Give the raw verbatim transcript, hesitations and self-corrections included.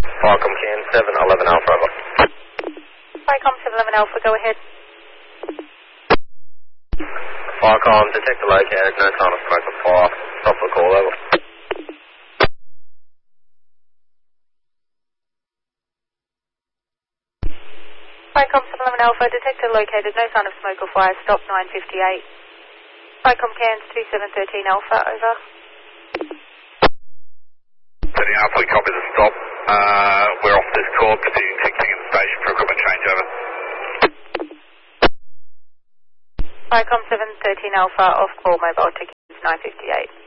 Falcon Can seven eleven Alpha, over. Falcon seven eleven Alpha, go ahead. Falcon, detector located, no sign of smoke or fire. Stop the call, over. Falcon seven eleven Alpha, detector located, no sign of smoke or fire, stop nine fifty-eight. Falcon Cairns two seven one three Alpha, over. thirteen Alpha, we copy the stop. Uh, we're off this call, continuing ticketing in the station for equipment changeover. Falcon seven one three Alpha, off call, mobile tickets nine fifty-eight.